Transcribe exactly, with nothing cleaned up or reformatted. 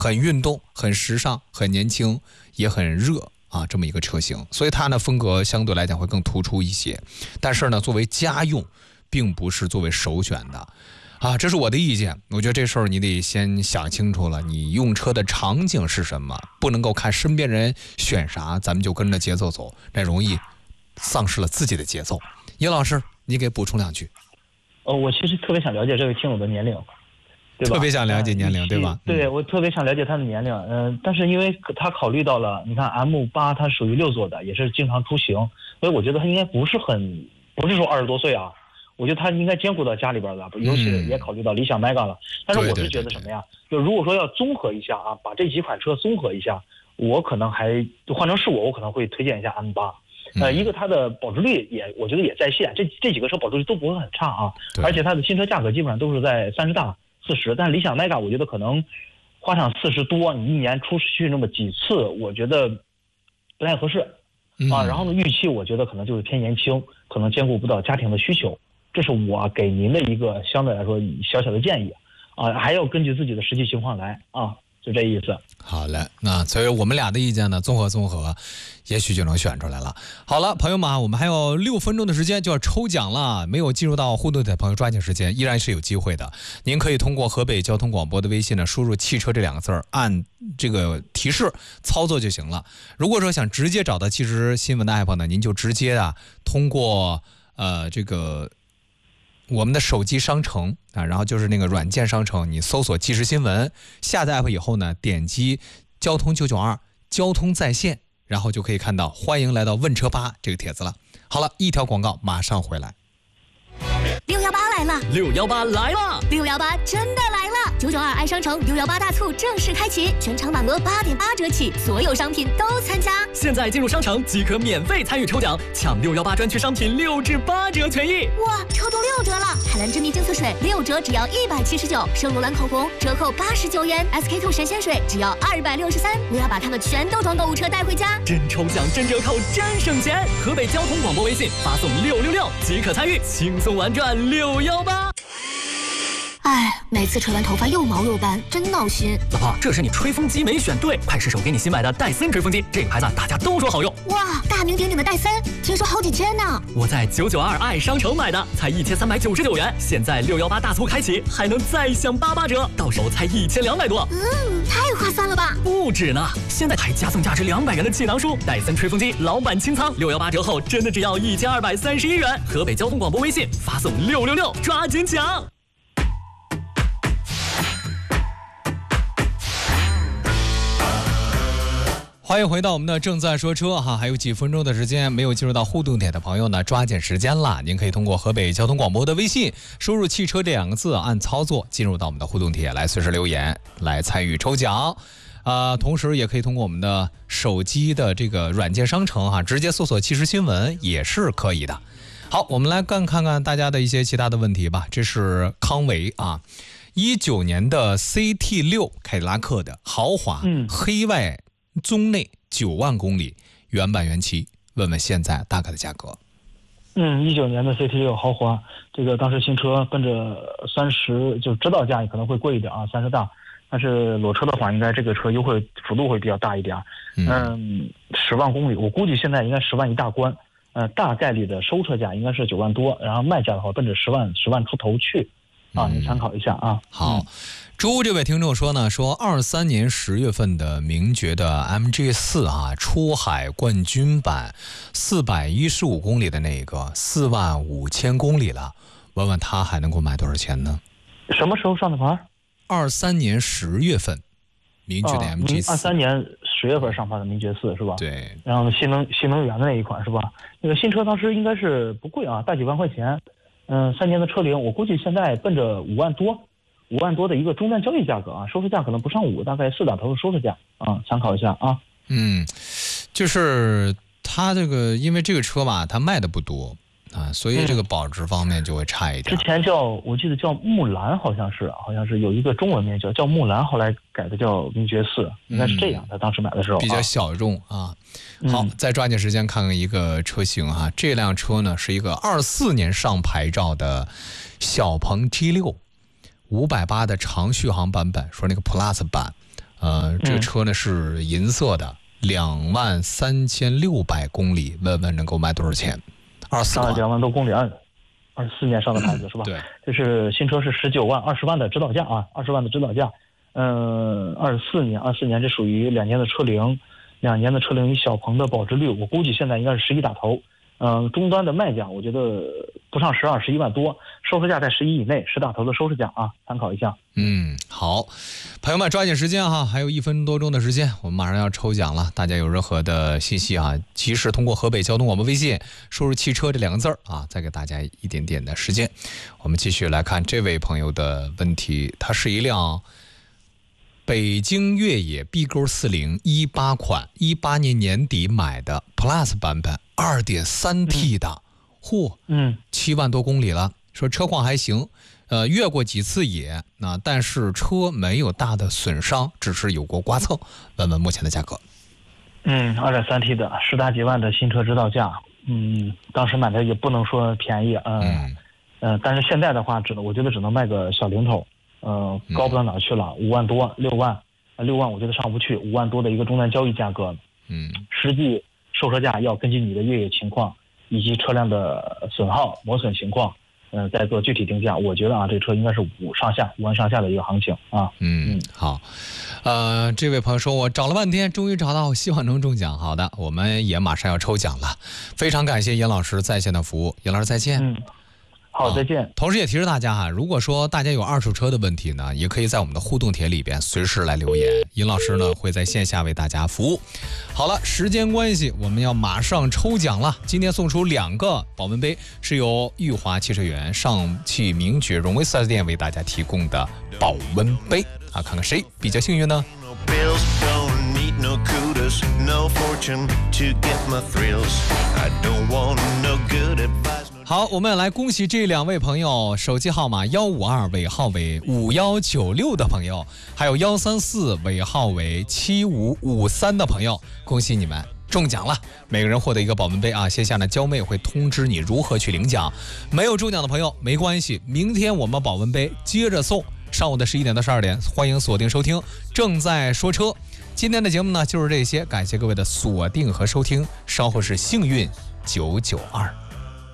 很运动、很时尚、很年轻，也很热啊，这么一个车型，所以它呢风格相对来讲会更突出一些。但是呢，作为家用，并不是作为首选的。啊，这是我的意见。我觉得这事儿你得先想清楚了，你用车的场景是什么，不能够看身边人选啥，咱们就跟着节奏走，那容易丧失了自己的节奏。叶老师，你给补充两句。 呃，我其实特别想了解这位听友的年龄，对吧？ 特别想了解年龄，对吧？ 对，我特别想了解他的年龄。嗯、呃，但是因为他考虑到了，你看 M 八 它属于六座的，也是经常出行，所以我觉得他应该不是很，不是说二十多岁啊。我觉得他应该兼顾到家里边的，尤其也考虑到理想 Mega 了。但是我是觉得什么呀？就如果说要综合一下啊，把这几款车综合一下，我可能还换成是我，我可能会推荐一下 M 八。呃，一个它的保值率也，我觉得也在线，这这几个车保值率都不会很差啊。而且它的新车价格基本上都是在三十大四十，但是理想 Mega 我觉得可能花上四十多，你一年出去那么几次，我觉得不太合适啊。然后呢，预期我觉得可能就是偏年轻，可能兼顾不到家庭的需求。这是我给您的一个相对来说小小的建议啊，还要根据自己的实际情况来啊，就这意思。 好嘞，那所以我们俩的意见呢，综合综合，也许就能选出来了。好了，朋友们啊，我们还有六分钟的时间就要抽奖了，没有进入到互动的朋友抓紧时间，依然是有机会的。您可以通过河北交通广播的微信呢，输入汽车这两个字儿，按这个提示操作就行了。如果说想直接找到汽车新闻的 app 呢，您就直接啊通过呃这个我们的手机商城啊，然后就是那个软件商城，你搜索即时新闻，下载 app 以后呢，点击交通九九二交通在线，然后就可以看到欢迎来到问车吧这个帖子了。好了，一条广告马上回来。 六幺八来了， 六幺八来了， 六幺八真的来了！九九二爱商城六幺八大促正式开启，全场满额八点八折起，所有商品都参加。 现在进入商城即可免费参与抽奖，抢六幺八专区商品六至八折权益。 哇，抽中六折了！海蓝真蜜净色水六折只要一百七十九，圣罗兰口红折扣八十九元 ，S K two 神仙水只要二百六十三。我要把它们全都装购物车带回家。 真抽奖，真折扣，真省钱！河北交通广播微信发送六六六即可参与，轻松玩转六幺八。 哎，每次吹完头发又毛又斑，真闹心。 老婆，这是你吹风机没选对，快试手给你新买的戴森吹风机，这个牌子大家都说好用。 哇，大名鼎鼎的戴森，听说好几千呢。 我在九九二爱商城买的，才一千三百九十九元，现在六幺八大促开启，还能再享八八折，到手才一千两百多。 嗯，太划算了吧？ 不止呢，现在还加赠价值两百元的气囊书，戴森吹风机老版清仓，六幺八折后真的只要一千二百三十一元。河北交通广播微信发送六六六，抓紧抢！ 欢迎回到我们的正在说车哈，还有几分钟的时间没有进入到互动点的朋友呢，抓紧时间了。您可以通过河北交通广播的微信输入汽车这两个字，按操作进入到我们的互动帖来随时留言来参与抽奖。呃，同时也可以通过我们的手机的这个软件商城哈，直接搜索即时新闻也是可以的。好，我们来看看看大家的一些其他的问题吧。这是康维啊，一九年的 C T 六 凯迪拉克的豪华、嗯、黑外棕内九万公里原版原漆，问问现在大概的价格。 嗯，一九年的 C T 六 豪华，这个当时新车奔着三十，就指导价可能会贵一点啊，三十大。但是裸车的话，应该这个车优惠幅度会比较大一点。嗯，十万公里，我估计现在应该十万一大关。呃，大概率的收车价应该是九万多，然后卖价的话奔着十万十万出头去。啊，你参考一下啊。 好。嗯，朱这位听众说呢，说二三年十月份的名爵的 M G 四 啊，出海冠军版，四百一十五公里的那个，四万五千公里了，问问他还能够买多少钱呢？ 什么时候上的牌？ 二三年十月份，名爵的 M G 四。 二三年十月份上牌的名爵四是吧？ 对。 然后新能新能源的那一款是吧？那个新车当时应该是不贵啊，大几万块钱。嗯，三年的车龄，我估计现在奔着五万多。五万多的一个终端交易价格啊，收车价可能不上五，大概四打头的收车价啊，参考一下啊。 嗯，就是它这个，因为这个车吧，它卖的不多啊，所以这个保值方面就会差一点。 嗯、之前叫我记得叫木兰，好像是好像是有一个中文名叫叫木兰，后来改的叫名爵四，应该是这样。他、嗯、当时买的时候比较小众啊。好，嗯、再抓紧时间看看一个车型哈、啊，这辆车呢是一个二四年上牌照的小鹏 G 六。五百八的长续航版本，说那个 Plus 版，呃， 车呢是银色的，两万三千六百公里，问问能够卖多少钱？二十四万， 两万多公里，二二十四年上的牌子是吧？ 对， 这是新车是十九万，二十万的指导价啊，二十万的指导价。嗯，二十四年，二四年这属于两年的车龄，两年的车龄与小鹏的保值率，我估计现在应该是十一打头。嗯，终端的卖价我觉得不上十二，十一万多，收市价在十一以内，十打头的收市价啊，参考一下。 嗯，好，朋友们抓紧时间哈，还有一分多钟的时间，我们马上要抽奖了。大家有任何的信息啊，及时通过河北交通广播微信输入汽车这两个字儿啊，再给大家一点点的时间。我们继续来看这位朋友的问题，它是一辆北京越野 B 勾四零一八款，一八年年底买的 Plus 版本，二点三 T 的，嚯，嗯，七万多公里了。说车况还行，呃，越过几次野，那、呃、但是车没有大的损伤，只是有过刮蹭。问问目前的价格。 嗯，二点三 T 的，十大几万的新车指导价，嗯，当时买的也不能说便宜，呃、嗯，呃，但是现在的话，只能我觉得只能卖个小零头。呃，高不到哪去了，五万多，六万，六万我觉得上不去，五万多的一个终端交易价格，嗯，实际售车价要根据你的越野情况以及车辆的损耗磨损情况，嗯、呃，再做具体定价。我觉得啊，这车应该是五上下，五万上下的一个行情啊。 嗯，嗯好，呃，这位朋友说，我找了半天，终于找到，希望能中奖。好的，我们也马上要抽奖了，非常感谢严老师在线的服务，严老师再见。 嗯。好，再见、啊。 同时也提示大家哈，如果说大家有二手车的问题呢，也可以在我们的互动帖里边随时来留言，尹老师呢会在线下为大家服务。好了，时间关系，我们要马上抽奖了。今天送出两个保温杯，是由裕华汽车园上汽名爵荣威四 S 店为大家提供的保温杯啊，看看谁比较幸运呢？好，我们来恭喜这两位朋友，手机号码幺五二尾号为五幺九六的朋友，还有幺三四尾号为七五五三的朋友，恭喜你们中奖了，每个人获得一个保温杯啊！线下呢，娇妹会通知你如何去领奖。没有中奖的朋友没关系，明天我们保温杯接着送，上午的十一点到十二点，欢迎锁定收听。正在说车，今天的节目呢就是这些，感谢各位的锁定和收听，稍后是幸运九九二。